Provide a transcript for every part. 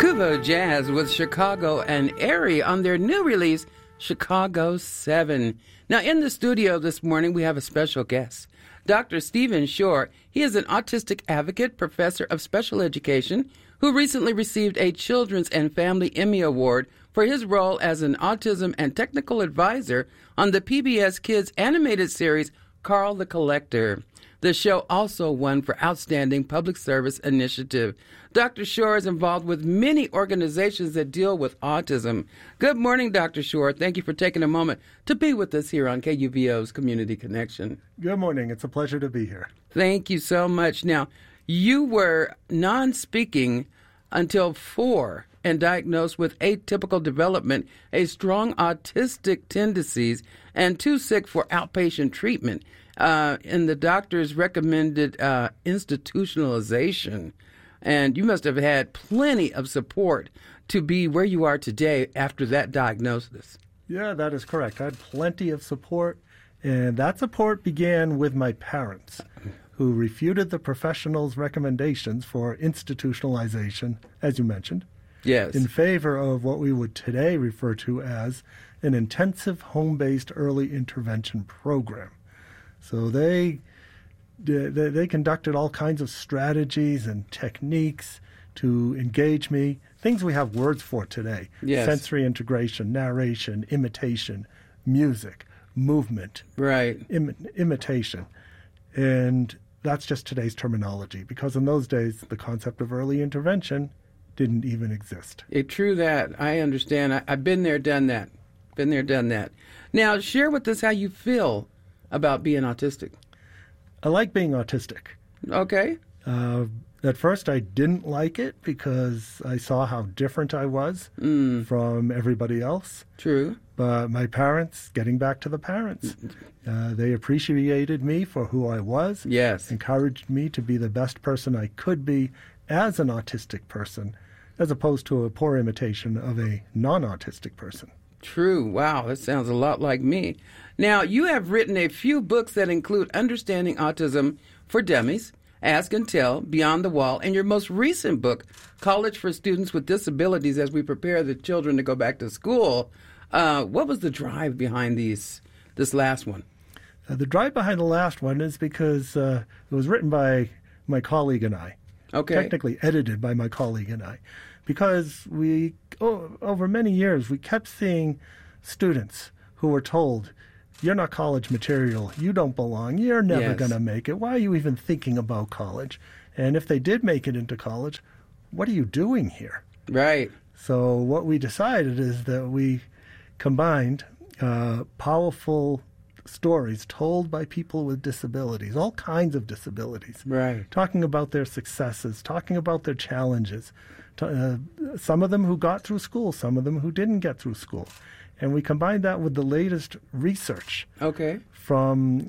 Kuvo Jazz with Chicago and Airy on their new release, Chicago 7. Now, in the studio this morning, we have a special guest, Dr. Stephen Shore. He is an autistic advocate, professor of special education, who recently received a Children's and Family Emmy Award for his role as an autism and technical advisor on the PBS Kids animated series, Carl the Collector. The show also won for Outstanding Public Service Initiative. Dr. Shore is involved with many organizations that deal with autism. Good morning, Dr. Shore. Thank you for taking a moment to be with us here on KUVO's Community Connection. Good morning. It's a pleasure to be here. Thank you so much. Now, you were non-speaking until 4 and diagnosed with atypical development, a strong autistic tendencies, and too sick for outpatient treatment. And the doctors recommended institutionalization. And you must have had plenty of support to be where you are today after that diagnosis. Yeah, that is correct. I had plenty of support, and that support began with my parents, who refuted the professionals' recommendations for institutionalization, as you mentioned, yes, in favor of what we would today refer to as an intensive home-based early intervention program. So they conducted all kinds of strategies and techniques to engage me, things we have words for today. Yes. Sensory integration, narration, imitation, music, movement, right, imitation. And that's just today's terminology, because in those days, the concept of early intervention didn't even exist. True that. I understand. I've been there, done that. Been there, done that. Now, share with us how you feel about being autistic. I like being autistic. Okay. At first, I didn't like it because I saw how different I was from everybody else. True. But my parents, getting back to the parents, they appreciated me for who I was. Yes. Encouraged me to be the best person I could be as an autistic person, as opposed to a poor imitation of a non-autistic person. True. Wow, that sounds a lot like me. Now, you have written a few books that include Understanding Autism for Dummies, Ask and Tell, Beyond the Wall, and your most recent book, College for Students with Disabilities, as we prepare the children to go back to school. What was the drive behind this last one? The drive behind the last one is because it was written by my colleague and I. Okay. Technically edited by my colleague and I. Because over many years, we kept seeing students who were told, you're not college material, you don't belong, you're never going to make it, why are you even thinking about college? And if they did make it into college, what are you doing here? Right. So what we decided is that we combined powerful stories told by people with disabilities, all kinds of disabilities, right, talking about their successes, talking about their challenges, some of them who got through school, some of them who didn't get through school. And we combined that with the latest research from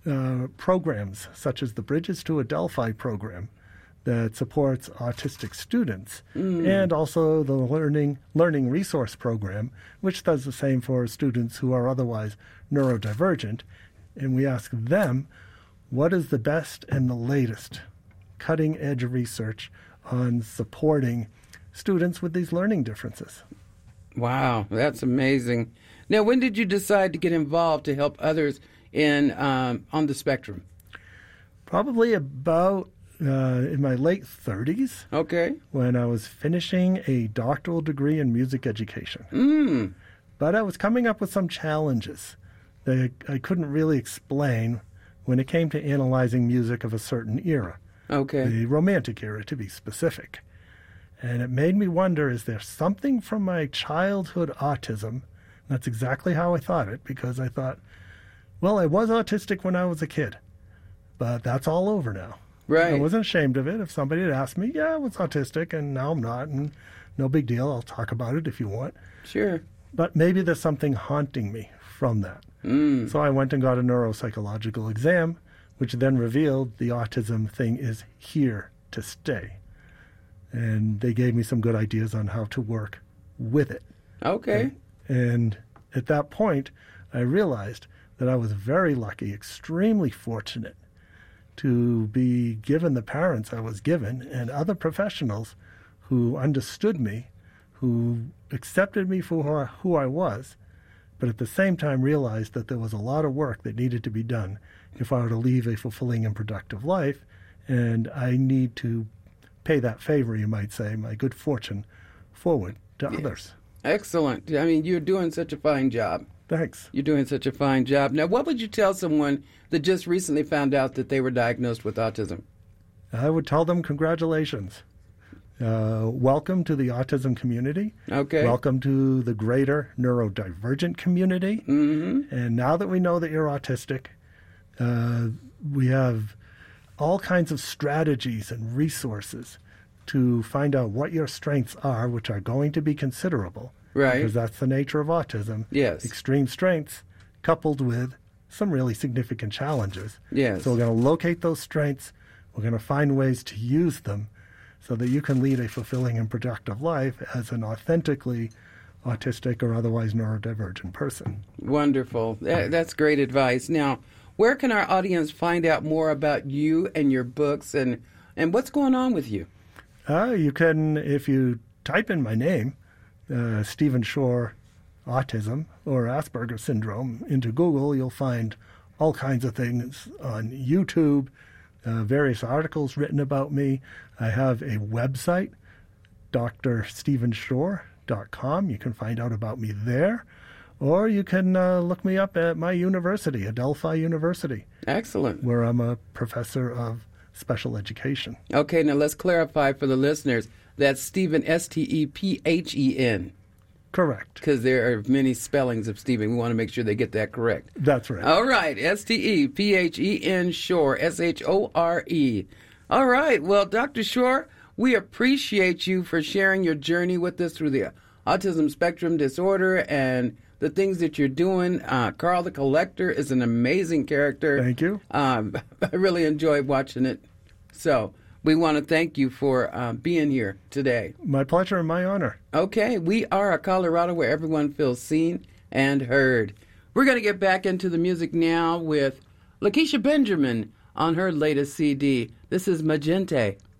programs such as the Bridges to Adelphi program that supports autistic students, and also the Learning Resource Program, which does the same for students who are otherwise neurodivergent. And we ask them, what is the best and the latest cutting-edge research on supporting students with these learning differences? Wow, that's amazing. Now, when did you decide to get involved to help others on the spectrum? Probably about in my late 30s. Okay. When I was finishing a doctoral degree in music education. But I was coming up with some challenges that I couldn't really explain when it came to analyzing music of a certain era. Okay. The Romantic era, to be specific. And it made me wonder, is there something from my childhood autism? That's exactly how I thought it, because I thought, well, I was autistic when I was a kid, but that's all over now. Right. I wasn't ashamed of it. If somebody had asked me, yeah, I was autistic, and now I'm not, and no big deal. I'll talk about it if you want. Sure. But maybe there's something haunting me from that. So I went and got a neuropsychological exam, which then revealed the autism thing is here to stay. And they gave me some good ideas on how to work with it. Okay. And at that point, I realized that I was very lucky, extremely fortunate to be given the parents I was given and other professionals who understood me, who accepted me for who I was, but at the same time realized that there was a lot of work that needed to be done if I were to leave a fulfilling and productive life, and I need to pay that favor, you might say, my good fortune, forward to others. Excellent. I mean, you're doing such a fine job. Thanks. You're doing such a fine job. Now, what would you tell someone that just recently found out that they were diagnosed with autism? I would tell them congratulations. Welcome to the autism community. Okay. Welcome to the greater neurodivergent community. Mm-hmm. And now that we know that you're autistic, we have all kinds of strategies and resources to find out what your strengths are, which are going to be considerable. Right. Because that's the nature of autism. Yes. Extreme strengths coupled with some really significant challenges. Yes. So we're going to locate those strengths. We're going to find ways to use them so that you can lead a fulfilling and productive life as an authentically autistic or otherwise neurodivergent person. Wonderful. That's great advice. Now, where can our audience find out more about you and your books and what's going on with you? You can, if you type in my name, Stephen Shore Autism or Asperger Syndrome, into Google, you'll find all kinds of things on YouTube, various articles written about me. I have a website, drstephenshore.com. You can find out about me there. Or you can look me up at my university, Adelphi University. Excellent. Where I'm a professor of special education. Okay, now let's clarify for the listeners. That's Stephen, Stephen. Correct. Because there are many spellings of Stephen. We want to make sure they get that correct. That's right. All right, Stephen Shore, Shore. All right, well, Dr. Shore, we appreciate you for sharing your journey with us through the autism spectrum disorder and the things that you're doing. Carl the Collector is an amazing character. Thank you. I really enjoyed watching it. So we want to thank you for being here today. My pleasure and my honor. Okay, we are a Colorado where everyone feels seen and heard. We're going to get back into the music now with Lakeisha Benjamin on her latest CD. This is Magente.